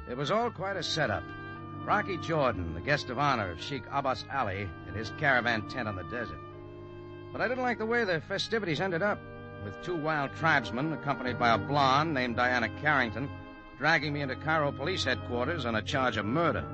It was all quite a setup. Rocky Jordan, the guest of honor of Sheikh Abbas Ali, in his caravan tent on the desert. But I didn't like the way the festivities ended up, with 2 wild tribesmen accompanied by a blonde named Diana Carrington dragging me into Cairo police headquarters on a charge of murder.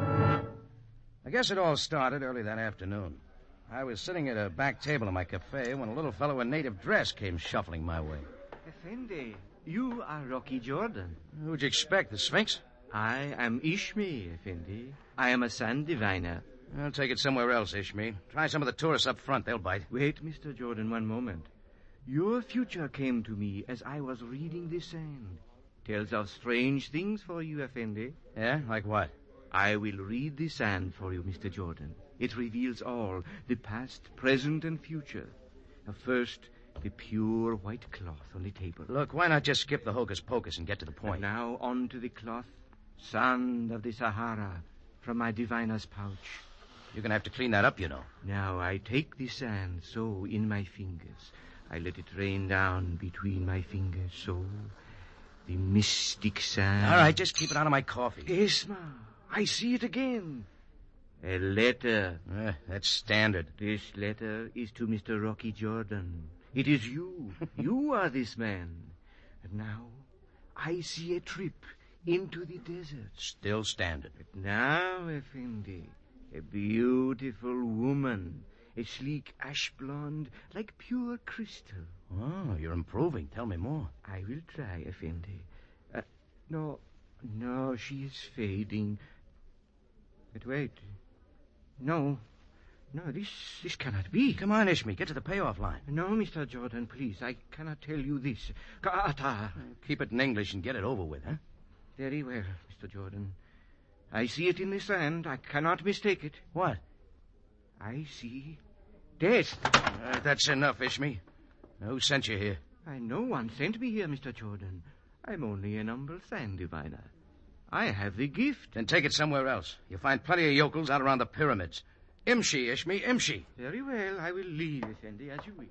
I guess it all started early that afternoon. I was sitting at a back table in my cafe when a little fellow in native dress came shuffling my way. Effendi, you are Rocky Jordan. Who'd you expect, the Sphinx? I am Ishmi, Effendi. I am a sand diviner. I'll take it somewhere else, Ishmi. Try some of the tourists up front. They'll bite. Wait, Mr. Jordan, one moment. Your future came to me as I was reading the sand. Tells of strange things for you, Effendi. Yeah? Like what? I will read the sand for you, Mr. Jordan. It reveals all, the past, present, and future. First, the pure white cloth on the table. Look, why not just skip the hocus-pocus and get to the point? And now on to the cloth. Sand of the Sahara from my diviner's pouch. You're going to have to clean that up, you know. Now I take the sand so in my fingers. I let it rain down between my fingers so. The mystic sand. All right, just keep it out of my coffee. Esma, I see it again. A letter. That's standard. This letter is to Mr. Rocky Jordan. It is you. You are this man. And now I see a trip into the desert. Still standard. But now, Effendi, a beautiful woman, a sleek ash blonde, like pure crystal. Oh, you're improving. Tell me more. I will try, Effendi. No, she is fading. But wait. No, this cannot be. Come on, Ishmi, get to the payoff line. No, Mr. Jordan, please, I cannot tell you this. Ka'ata. Keep it in English and get it over with, huh? Very well, Mr. Jordan. I see it in the sand. I cannot mistake it. What? I see death. That's enough, Ishmi. Now, who sent you here? No one sent me here, Mr. Jordan. I'm only an humble sand diviner. I have the gift. Then take it somewhere else. You'll find plenty of yokels out around the pyramids. Imshi, Ishmi, Imshi. Very well, I will leave, Effendi, as you wish,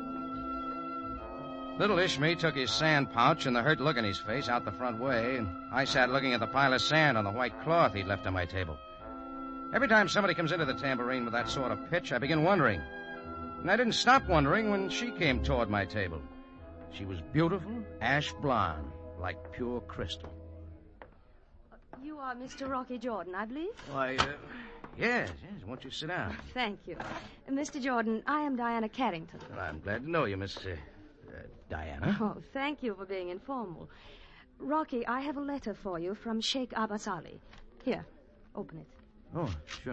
Little Ishmi took his sand pouch and the hurt look in his face out the front way, and I sat looking at the pile of sand on the white cloth he'd left on my table. Every time somebody comes into the tambourine with that sort of pitch, I begin wondering. And I didn't stop wondering when she came toward my table. She was beautiful, ash blonde, like pure crystal. You are Mr. Rocky Jordan, I believe? Why, yes. Won't you sit down? Thank you. Mr. Jordan, I am Diana Carrington. Well, I'm glad to know you, Miss Diana. Oh, thank you for being informal. Rocky, I have a letter for you from Sheikh Abbas Ali. Here, open it. Oh, sure.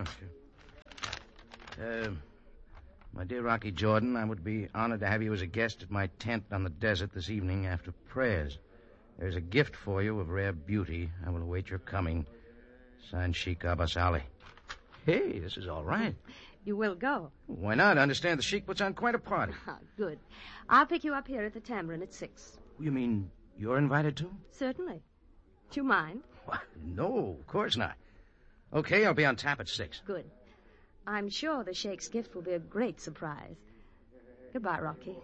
My dear Rocky Jordan, I would be honored to have you as a guest at my tent on the desert this evening after prayers. There's a gift for you of rare beauty. I will await your coming. Signed, Sheikh Abbas Ali. Hey, this is all right. You will go? Why not? I understand the Sheikh puts on quite a party. Good. I'll pick you up here at the tambourine at 6. You mean you're invited too? Certainly. Do you mind? Well, no, of course not. Okay, I'll be on tap at 6. Good. I'm sure the Sheikh's gift will be a great surprise. Goodbye, Rocky.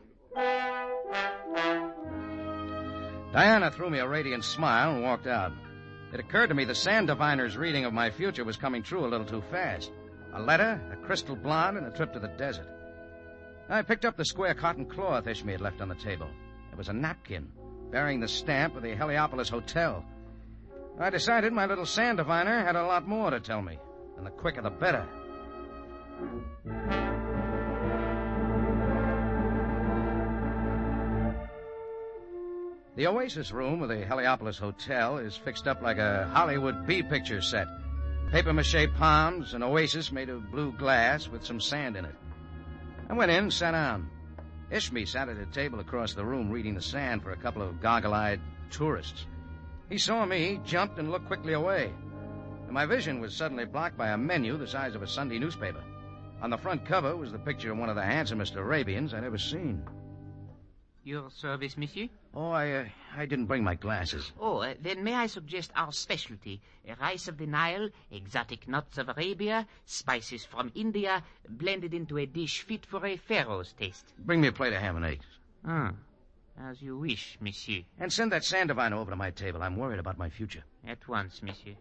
Diana threw me a radiant smile and walked out. It occurred to me the sand diviner's reading of my future was coming true a little too fast. A letter, a crystal blonde, and a trip to the desert. I picked up the square cotton cloth Ishmi had left on the table. It was a napkin bearing the stamp of the Heliopolis Hotel. I decided my little sand diviner had a lot more to tell me, and the quicker the better. The Oasis room of the Heliopolis Hotel is fixed up like a Hollywood B-picture set. Papier-mâché palms, an oasis made of blue glass with some sand in it. I went in and sat down. Ishmi sat at a table across the room reading the sand for a couple of goggle-eyed tourists. He saw me, jumped, and looked quickly away. And my vision was suddenly blocked by a menu the size of a Sunday newspaper. On the front cover was the picture of one of the handsomest Arabians I'd ever seen. Your service, monsieur? Oh, I didn't bring my glasses. Oh, then may I suggest our specialty? Rice of the Nile, exotic nuts of Arabia, spices from India, blended into a dish fit for a pharaoh's taste. Bring me a plate of ham and eggs. As you wish, monsieur. And send that sand diviner over to my table. I'm worried about my future. At once, monsieur.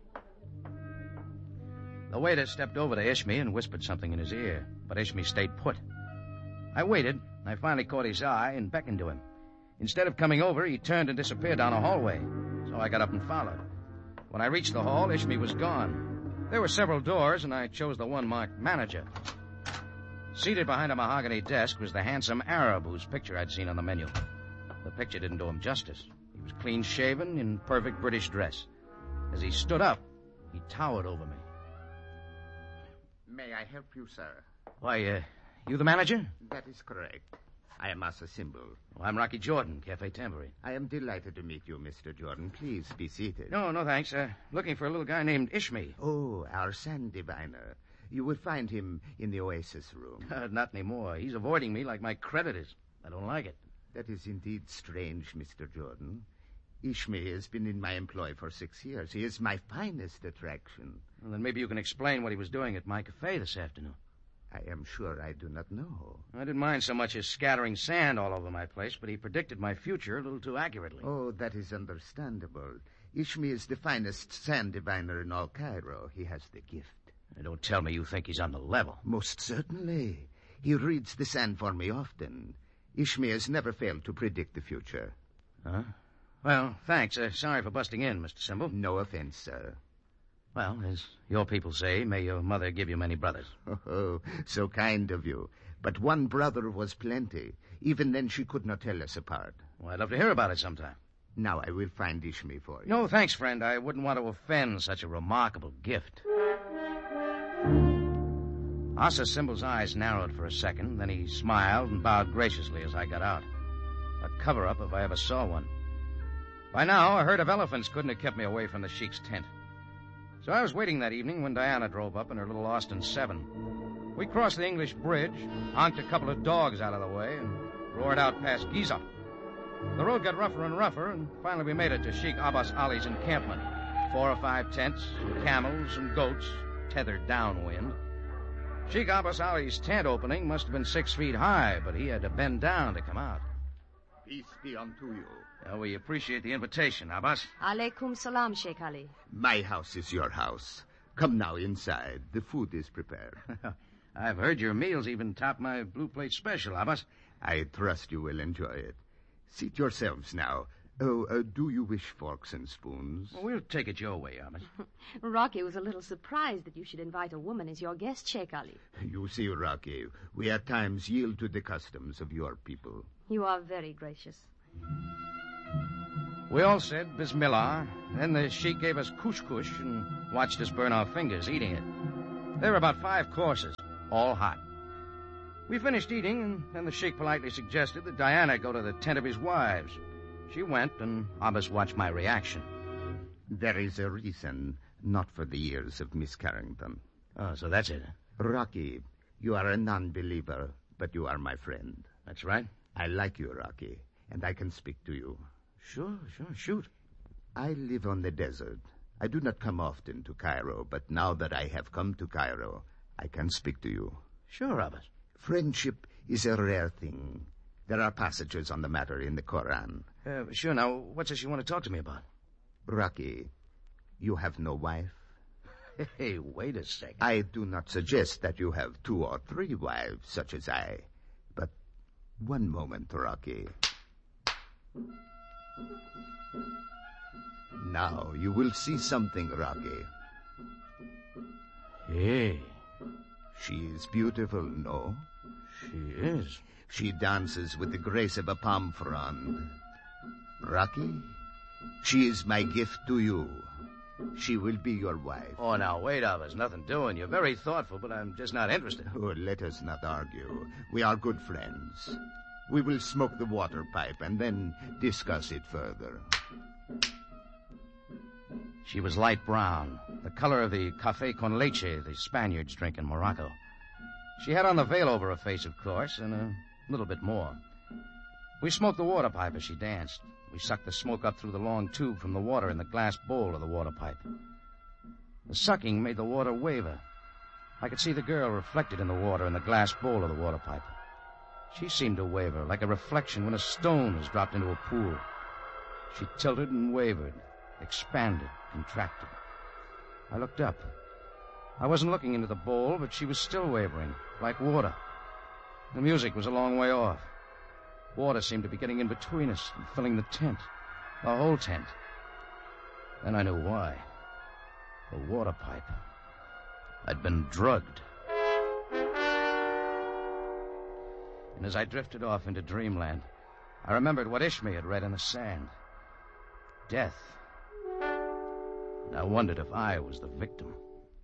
The waiter stepped over to Ishmi and whispered something in his ear, but Ishmi stayed put. I waited. I finally caught his eye and beckoned to him. Instead of coming over, he turned and disappeared down a hallway, so I got up and followed. When I reached the hall, Ishmi was gone. There were several doors, and I chose the one marked manager. Seated behind a mahogany desk was the handsome Arab whose picture I'd seen on the menu. The picture didn't do him justice. He was clean-shaven, in perfect British dress. As he stood up, he towered over me. May I help you, sir? Why, you the manager? That is correct. I am Asa Symbol. Well, I'm Rocky Jordan, Cafe Tambourine. I am delighted to meet you, Mr. Jordan. Please be seated. No, thanks. Looking for a little guy named Ishmi. Oh, our sand diviner. You will find him in the Oasis room. Not anymore. He's avoiding me like my creditors. I don't like it. That is indeed strange, Mr. Jordan. Ishmi has been in my employ for 6 years. He is my finest attraction. Well, then maybe you can explain what he was doing at my cafe this afternoon. I am sure I do not know. I didn't mind so much as scattering sand all over my place, but he predicted my future a little too accurately. Oh, that is understandable. Ishmi is the finest sand diviner in all Cairo. He has the gift. Don't tell me you think he's on the level. Most certainly. He reads the sand for me often. Ishmi has never failed to predict the future. Huh? Well, thanks. Sorry for busting in, Mr. Symbol. No offense, sir. Well, as your people say, may your mother give you many brothers. Oh, so kind of you. But one brother was plenty. Even then she could not tell us apart. Well, I'd love to hear about it sometime. Now I will find Ishmi for you. No, thanks, friend. I wouldn't want to offend such a remarkable gift. Asa Symbol's eyes narrowed for a second, then he smiled and bowed graciously as I got out. A cover-up if I ever saw one. By now, a herd of elephants couldn't have kept me away from the sheik's tent. So I was waiting that evening when Diana drove up in her little Austin 7. We crossed the English bridge, honked a couple of dogs out of the way, and roared out past Giza. The road got rougher and rougher, and finally we made it to Sheikh Abbas Ali's encampment. 4 or 5 tents, camels and goats, tethered downwind. Sheikh Abbas Ali's tent opening must have been 6 feet high, but he had to bend down to come out. Peace be unto you. We appreciate the invitation, Abbas. Alaikum salam, Sheikh Ali. My house is your house. Come now inside. The food is prepared. I've heard your meals even top my blue plate special, Abbas. I trust you will enjoy it. Seat yourselves now. Oh, do you wish forks and spoons? Well, we'll take it your way, Abbas. Rocky was a little surprised that you should invite a woman as your guest, Sheikh Ali. You see, Rocky, we at times yield to the customs of your people. You are very gracious. We all said Bismillah. Then the sheik gave us kush-kush and watched us burn our fingers eating it. There were about 5 courses, all hot. We finished eating, and then the sheik politely suggested that Diana go to the tent of his wives. She went, and Abbas watched my reaction. There is a reason, not for the years of Miss Carrington. Oh, so that's it. Rocky, you are a non-believer, but you are my friend. That's right. I like you, Rocky, and I can speak to you. Sure, shoot. I live on the desert. I do not come often to Cairo, but now that I have come to Cairo, I can speak to you. Sure, Abbas. Friendship is a rare thing. There are passages on the matter in the Koran. Sure. Now, what's this you want to talk to me about? Rocky, you have no wife? Hey, wait a second. I do not suggest that you have 2 or 3 wives, such as I. But one moment, Rocky. Now you will see something, Rocky. Hey. She is beautiful, no? She is. She dances with the grace of a palm frond. Rocky, she is my gift to you. She will be your wife. Oh, now, wait, Abbas. Nothing doing. You're very thoughtful, but I'm just not interested. Oh, let us not argue. We are good friends. We will smoke the water pipe and then discuss it further. She was light brown, the color of the café con leche the Spaniards drink in Morocco. She had on the veil over her face, of course, and a little bit more. We smoked the water pipe as she danced. We sucked the smoke up through the long tube from the water in the glass bowl of the water pipe. The sucking made the water waver. I could see the girl reflected in the water in the glass bowl of the water pipe. She seemed to waver, like a reflection when a stone is dropped into a pool. She tilted and wavered, expanded, contracted. I looked up. I wasn't looking into the bowl, but she was still wavering, like water. The music was a long way off. Water seemed to be getting in between us and filling the tent, the whole tent. Then I knew why. The water pipe. I'd been drugged. And as I drifted off into dreamland, I remembered what Ishmael had read in the sand. Death. And I wondered if I was the victim.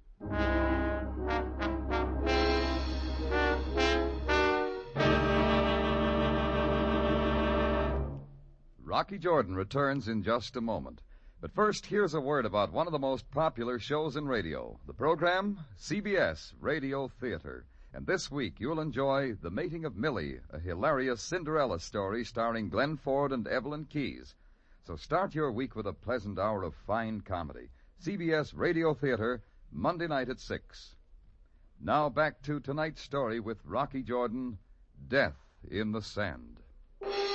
Rocky Jordan returns in just a moment. But first, here's a word about one of the most popular shows in radio. The program, CBS Radio Theater. And this week, you'll enjoy The Mating of Millie, a hilarious Cinderella story starring Glenn Ford and Evelyn Keyes. So start your week with a pleasant hour of fine comedy. CBS Radio Theater, Monday night at 6. Now back to tonight's story with Rocky Jordan, Death in the Sand.